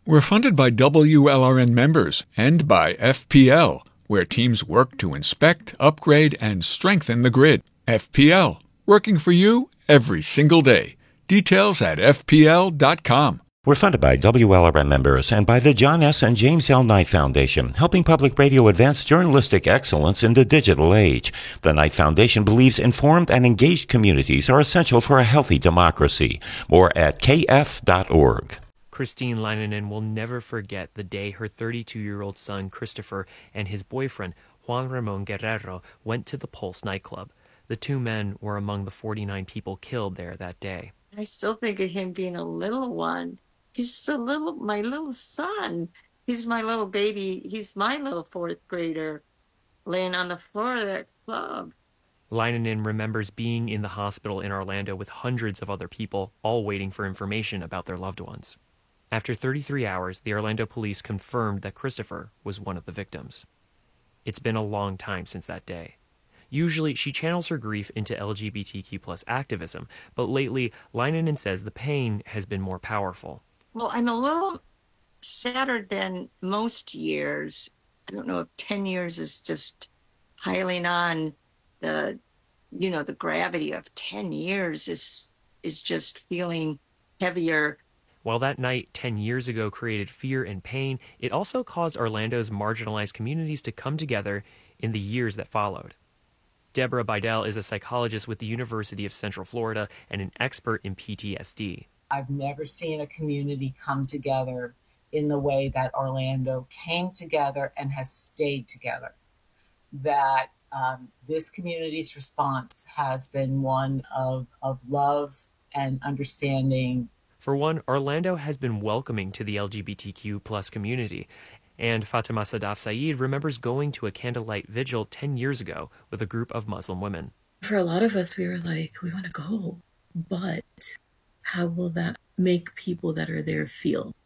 We're funded by WLRN members and by FPL, where teams work to inspect, upgrade, and strengthen the grid. FPL, working for you every single day. Details at fpl.com. We're funded by WLRN members and by the John S. and James L. Knight Foundation, helping public radio advance journalistic excellence in the digital age. The Knight Foundation believes informed and engaged communities are essential for a healthy democracy. More at kf.org. Christine Leinenen will never forget the day her 32-year-old son, Christopher, and his boyfriend, Juan Ramon Guerrero, went to the Pulse nightclub. The two men were among the 49 people killed there that day. I still think of him being a little one. He's just my little son. He's my little baby. He's my little fourth grader laying on the floor of that club. Leinenen remembers being in the hospital in Orlando with hundreds of other people, all waiting for information about their loved ones. After 33 hours, the Orlando police confirmed that Christopher was one of the victims. It's been a long time since that day. Usually, she channels her grief into LGBTQ+ activism, but lately, Leinenen says the pain has been more powerful. Well, I'm a little sadder than most years. I don't know if 10 years is just piling on the gravity of 10 years is just feeling heavier. While that night 10 years ago created fear and pain, it also caused Orlando's marginalized communities to come together in the years that followed. Deborah Bidell is a psychologist with the University of Central Florida and an expert in PTSD. I've never seen a community come together in the way that Orlando came together and has stayed together. That this community's response has been one of love and understanding. For one, Orlando has been welcoming to the LGBTQ+ community. And Fatima Sadaf Saeed remembers going to a candlelight vigil 10 years ago with a group of Muslim women. For a lot of us, we were like, we want to go, but how will that make people that are there feel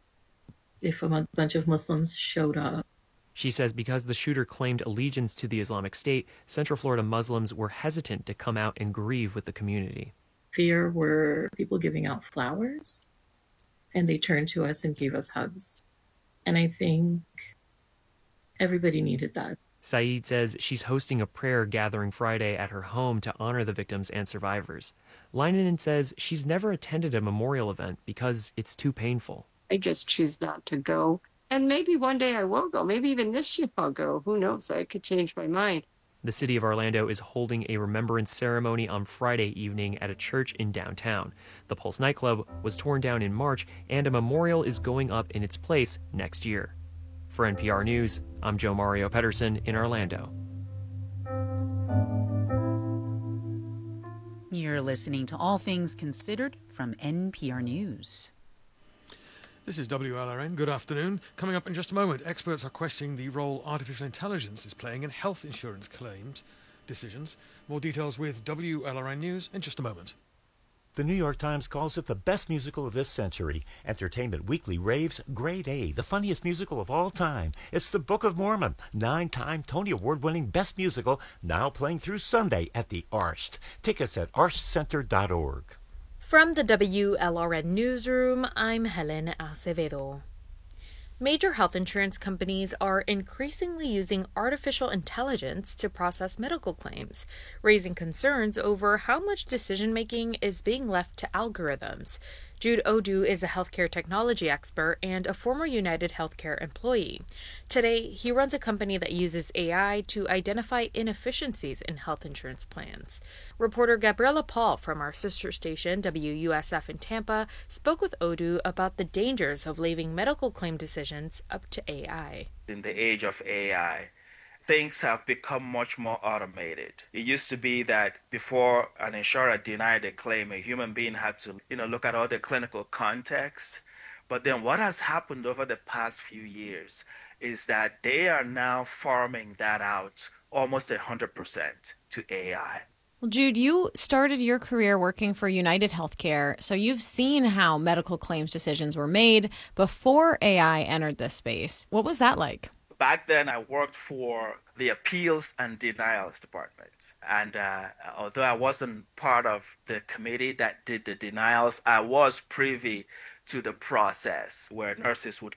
if a bunch of Muslims showed up? She says because the shooter claimed allegiance to the Islamic State, Central Florida Muslims were hesitant to come out and grieve with the community. There were people giving out flowers, and they turned to us and gave us hugs. And I think everybody needed that. Saeed says she's hosting a prayer gathering Friday at her home to honor the victims and survivors. Leinenen says she's never attended a memorial event because it's too painful. I just choose not to go. And maybe one day I will go. Maybe even this year I'll go. Who knows? I could change my mind. The city of Orlando is holding a remembrance ceremony on Friday evening at a church in downtown. The Pulse nightclub was torn down in March, and a memorial is going up in its place next year. For NPR News, I'm Joe Mario Pedersen in Orlando. You're listening to All Things Considered from NPR News. This is WLRN. Good afternoon. Coming up in just a moment, experts are questioning the role artificial intelligence is playing in health insurance claims decisions. More details with WLRN News in just a moment. The New York Times calls it the best musical of this century. Entertainment Weekly raves Grade A, the funniest musical of all time. It's The Book of Mormon, 9-time Tony Award-winning Best Musical, now playing through Sunday at the Arsht. Tickets at arshcenter.org. From the WLRN Newsroom, I'm Helen Acevedo. Major health insurance companies are increasingly using artificial intelligence to process medical claims, raising concerns over how much decision-making is being left to algorithms. Jude Odu is a healthcare technology expert and a former United Healthcare employee. Today, he runs a company that uses AI to identify inefficiencies in health insurance plans. Reporter Gabriela Paul from our sister station, WUSF in Tampa, spoke with Odu about the dangers of leaving medical claim decisions up to AI. In the age of AI, things have become much more automated. It used to be that before an insurer denied a claim, a human being had to, look at all the clinical context. But then what has happened over the past few years is that they are now farming that out almost 100% to AI. Well, Jude, you started your career working for United Healthcare, so you've seen how medical claims decisions were made before AI entered this space. What was that like? Back then, I worked for the Appeals and Denials Department. And although I wasn't part of the committee that did the denials, I was privy to the process where nurses would